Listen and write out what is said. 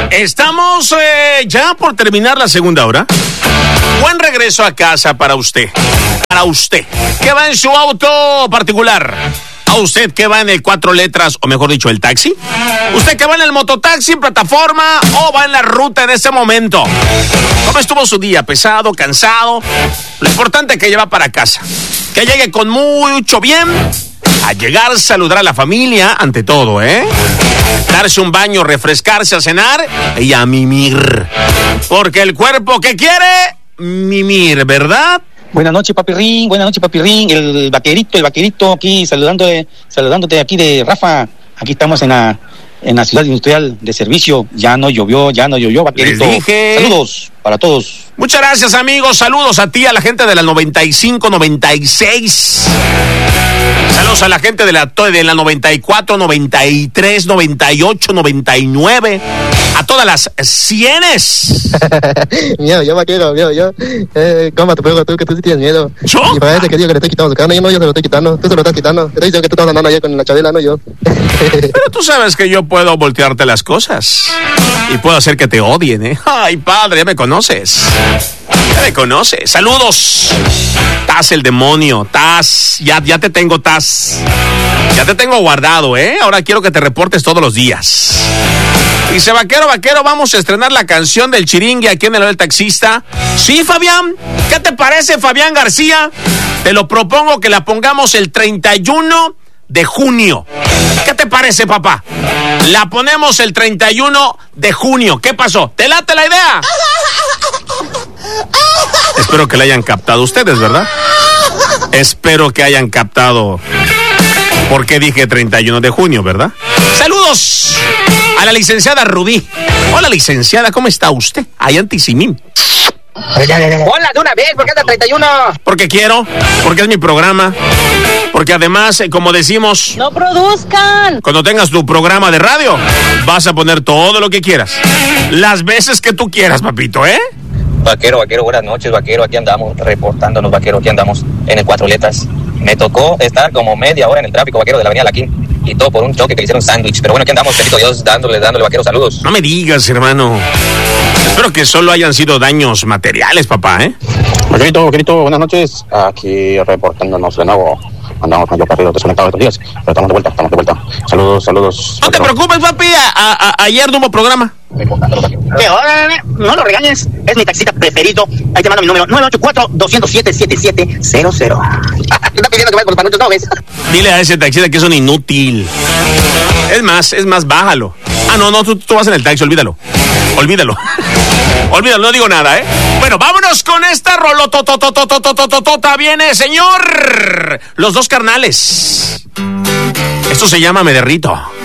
Estamos ya por terminar la segunda hora. Buen regreso a casa para usted. Para usted, que va en su auto particular. A usted que va en el 4 letras, o mejor dicho, el taxi. Usted que va en el mototaxi, plataforma, o va en la ruta en este momento. ¿Cómo estuvo su día? ¿Pesado? ¿Cansado? Lo importante es que lleva para casa. Que llegue con mucho bien. A llegar, saludar a la familia, ante todo, darse un baño, refrescarse, a cenar y a mimir. Porque el cuerpo que quiere, mimir, ¿verdad? Buenas noches, papirrín, el vaquerito aquí saludándote aquí de Rafa. Aquí estamos en la ciudad industrial de servicio. Ya no llovió, vaquerito. Les dije. Saludos para todos. Muchas gracias, amigos. Saludos a ti, a la gente de la 95, 96. Saludos a la gente de la 94, 93, 98, 99. A todas las 100s. Miedo, yo vaquero, yo. ¿Cómo te pego tú que tú sí tienes miedo? ¿Yo? Y parece que digo que le estoy quitando su carne. Yo se lo estoy quitando. Tú se lo estás quitando. Te estoy diciendo que tú estás andando allá con la Chabela, no yo. Pero tú sabes que yo puedo voltearte las cosas. Y puedo hacer que te odien, Ay, padre, ya me conoces. Saludos. Taz el demonio. Taz, ya te tengo, Taz. Ya te tengo guardado, Ahora quiero que te reportes todos los días. Dice, vaquero, vamos a estrenar la canción del Chiringue aquí en el del taxista. Sí, Fabián. ¿Qué te parece, Fabián García? Te lo propongo que la pongamos el 31 de junio. ¿Qué te parece, papá? La ponemos el 31 de junio. ¿Qué pasó? ¿Te late la idea? Espero que la hayan captado ustedes, ¿verdad? Espero que hayan captado por qué dije 31 de junio, ¿verdad? Saludos a la licenciada Rubí. Hola, licenciada, ¿cómo está usted? Ahí en Tizimín. Hola, de una vez, ¿por qué hasta 31? Porque quiero, porque es mi programa. Porque además, como decimos... ¡No produzcan! Cuando tengas tu programa de radio, vas a poner todo lo que quieras. Las veces que tú quieras, papito, Vaquero, buenas noches, vaquero. Aquí andamos reportándonos, vaquero. Aquí andamos en el 4 letras. Me tocó estar como media hora en el tráfico, vaquero, de la avenida Laquín. Y todo por un choque que hicieron sándwich. Pero bueno, aquí andamos, bendito Dios, dándole, vaquero, saludos. No me digas, hermano. Espero que solo hayan sido daños materiales, papá, Vaquerito, buenas noches. Aquí reportándonos de nuevo. Andamos medio perdidos, desconectados estos días. Pero estamos de vuelta. Saludos. No te preocupes, papi. Ayer no hubo programa. ¿Qué hora, nene? No lo regañes. Es mi taxista preferido. Ahí te mando mi número, 984-207-7700. Está pidiendo que vaya por los panuchos, ¿no ves? Dile a ese taxista que es un inútil. Es más, bájalo. No, tú vas en el taxi, olvídalo, no digo nada, Bueno, vámonos con esta rolotototototototota. Viene, señor. Los Dos Carnales. Esto se llama Me Derrito.